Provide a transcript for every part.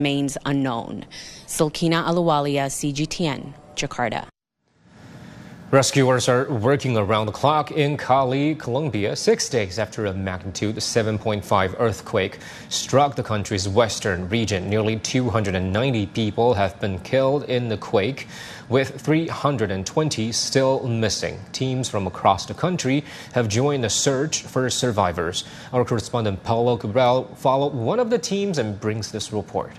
remains unknown. Silkina Aluwalia, CGTN, Jakarta. Rescuers are working around the clock in Cali, Colombia, 6 days after a magnitude 7.5 earthquake struck the country's western region. Nearly 290 people have been killed in the quake, with 320 still missing. Teams from across the country have joined the search for survivors. Our correspondent Paulo Cabral followed one of the teams and brings this report.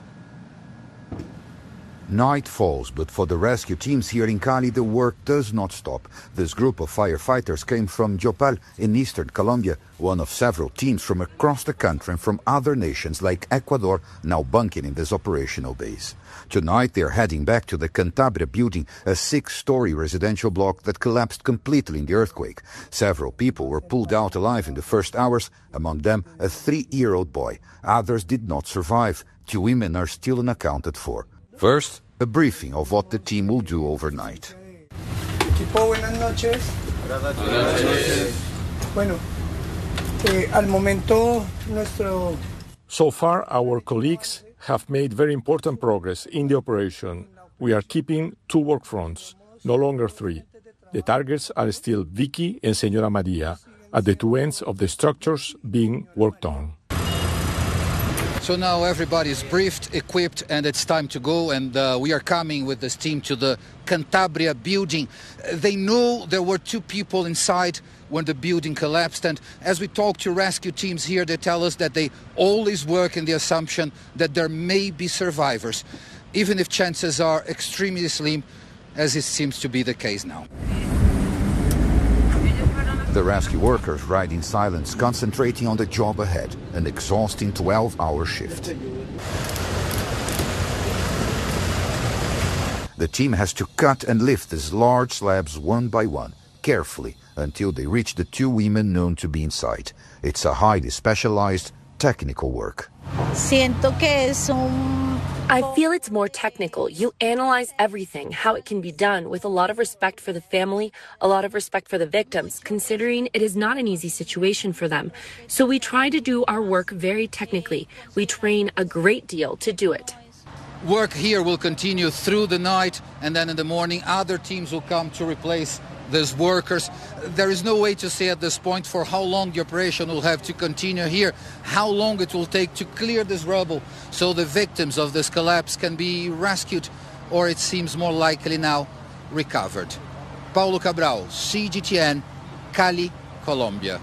Night falls, but for the rescue teams here in Cali, the work does not stop. This group of firefighters came from Yopal in eastern Colombia, one of several teams from across the country and from other nations like Ecuador now bunking in this operational base. Tonight, they're heading back to the Cantabria building, a 6-story residential block that collapsed completely in the earthquake. Several people were pulled out alive in the first hours, among them a 3-year-old boy. Others did not survive. 2 women are still unaccounted for. First, a briefing of what the team will do overnight. Equipo, buenas noches. Buenas noches. Bueno, al momento nuestro... So far, our colleagues have made very important progress in the operation. We are keeping 2 work fronts, no longer 3. The targets are still Vicky and Señora Maria, at the 2 ends of the structures being worked on. So now everybody is briefed, equipped, and it's time to go. And we are coming with this team to the Cantabria building. They know there were 2 people inside when the building collapsed. And as we talk to rescue teams here, they tell us that they always work in the assumption that there may be survivors, even if chances are extremely slim, as it seems to be the case now. The rescue workers ride in silence, concentrating on the job ahead, an exhausting 12-hour shift. The team has to cut and lift these large slabs one by one, carefully, until they reach the 2 women known to be inside. It's a highly specialized, technical work. I feel it's more technical. You analyze everything, how it can be done, with a lot of respect for the family, a lot of respect for the victims, considering it is not an easy situation for them. So we try to do our work very technically. We train a great deal to do it. Work here will continue through the night, and then in the morning other teams will come to replace these workers. There is no way to say at this point for how long the operation will have to continue here, how long it will take to clear this rubble so the victims of this collapse can be rescued, or it seems more likely now, recovered. Paulo Cabral, CGTN, Cali, Colombia.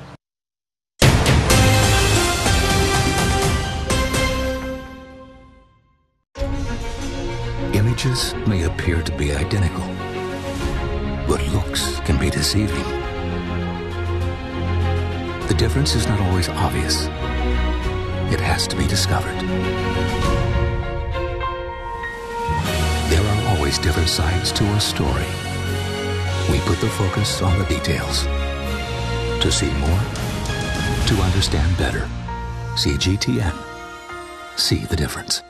Images may appear to be identical, but looks can be deceiving. The difference is not always obvious. It has to be discovered. There are always different sides to a story. We put the focus on the details. To see more, to understand better. CGTN. See the difference.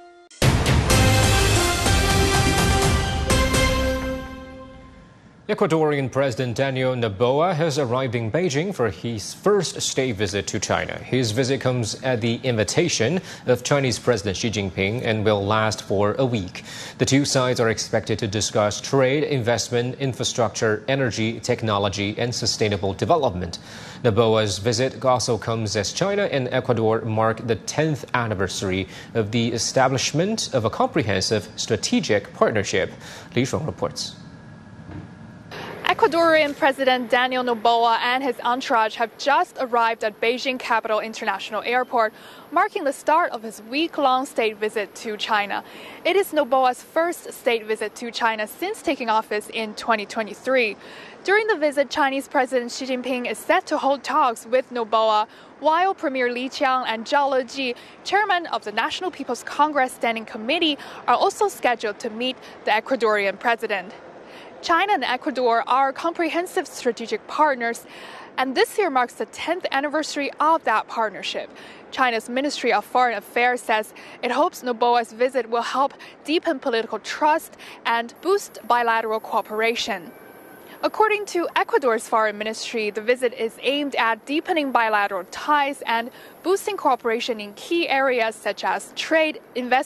Ecuadorian President Daniel Noboa has arrived in Beijing for his first state visit to China. His visit comes at the invitation of Chinese President Xi Jinping and will last for a week. The 2 sides are expected to discuss trade, investment, infrastructure, energy, technology, and sustainable development. Noboa's visit also comes as China and Ecuador mark the 10th anniversary of the establishment of a comprehensive strategic partnership. Li Shuang reports. Ecuadorian President Daniel Noboa and his entourage have just arrived at Beijing Capital International Airport, marking the start of his week-long state visit to China. It is Noboa's first state visit to China since taking office in 2023. During the visit, Chinese President Xi Jinping is set to hold talks with Noboa, while Premier Li Qiang and Zhao Leji, chairman of the National People's Congress Standing Committee, are also scheduled to meet the Ecuadorian president. China and Ecuador are comprehensive strategic partners, and this year marks the 10th anniversary of that partnership. China's Ministry of Foreign Affairs says it hopes Noboa's visit will help deepen political trust and boost bilateral cooperation. According to Ecuador's foreign ministry, the visit is aimed at deepening bilateral ties and boosting cooperation in key areas such as trade, investment,